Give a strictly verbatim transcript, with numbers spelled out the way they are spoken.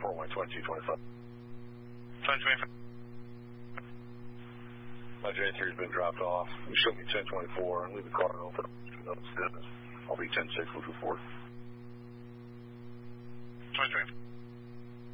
four one, twenty-two twenty-five. ten twenty-five. My J three has been dropped off. You show me ten twenty-four and leave the car open. I'll be ten six, we'll do four. twenty twenty.